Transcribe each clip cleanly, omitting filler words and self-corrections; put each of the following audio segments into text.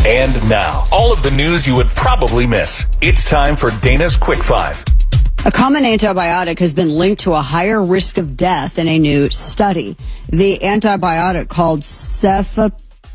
And now, all of the news you would probably miss. It's time for Dana's Quick Five. A common antibiotic has been linked to a higher risk of death in a new study. The antibiotic called cefepime,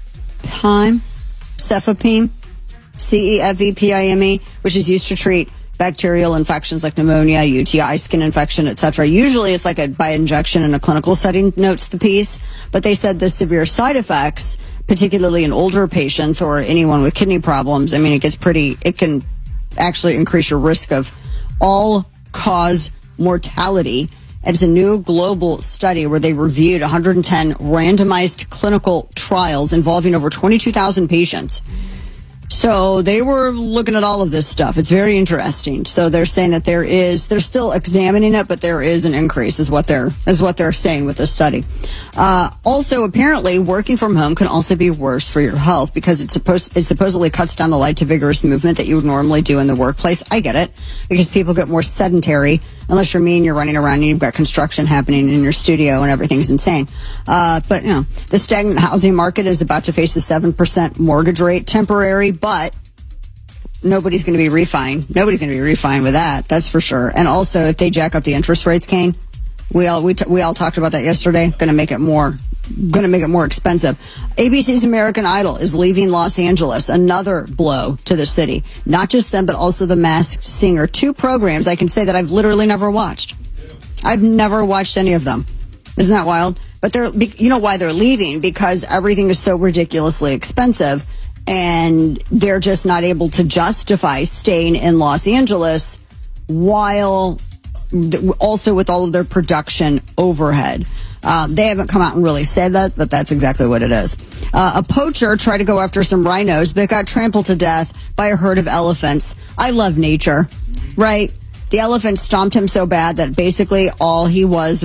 CEFEPIME, which is used to treat bacterial infections like pneumonia, UTI, skin infection, etc. Usually it's like by injection in a clinical setting, notes the piece. But they said the severe side effects, particularly in older patients or anyone with kidney problems, it can actually increase your risk of all-cause mortality. It's a new global study where they reviewed 110 randomized clinical trials involving over 22,000 patients. So they were looking at all of this stuff. It's very interesting. So they're saying that they're still examining it, but there is an increase is what they're saying with this study. Also, apparently, working from home can also be worse for your health because it supposedly cuts down the light to vigorous movement that you would normally do in the workplace. I get it, because people get more sedentary. Unless you're me and you're running around and you've got construction happening in your studio and everything's insane. But the stagnant housing market is about to face a 7% mortgage rate, temporary, but nobody's going to be refining. Nobody's going to be refining with that. That's for sure. And also, if they jack up the interest rates, Kane, we all talked about that yesterday. Going to make it more expensive. ABC's American Idol is leaving Los Angeles. Another blow to the city. Not just them, but also The Masked Singer. Two programs I can say that I've literally never watched. I've never watched any of them. Isn't that wild? But you know why they're leaving? Because everything is so ridiculously expensive, and they're just not able to justify staying in Los Angeles while also with all of their production overhead. They haven't come out and really said that, but that's exactly what it is. A poacher tried to go after some rhinos, but got trampled to death by a herd of elephants. I love nature, right? The elephant stomped him so bad that basically all he was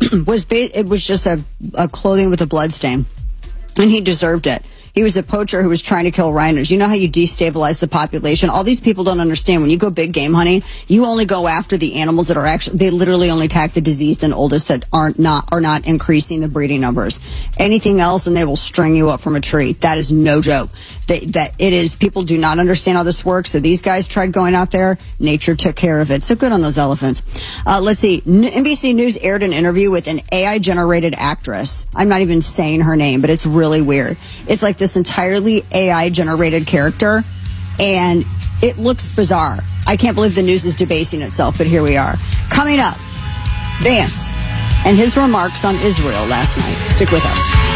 just a clothing with a blood stain, and he deserved it. He was a poacher who was trying to kill rhinos. You know how you destabilize the population? All these people don't understand. When you go big game hunting, you only go after the animals that are they literally only attack the diseased and oldest that are not increasing the breeding numbers. Anything else, and they will string you up from a tree. That is no joke. People do not understand how this works. So these guys tried going out there. Nature took care of it. So good on those elephants. Let's see. NBC News aired an interview with an AI-generated actress. I'm not even saying her name, but it's really weird. It's like this entirely AI-generated character, and it looks bizarre. I can't believe the news is debasing itself, but here we are. Coming up, Vance and his remarks on Israel last night. Stick with us.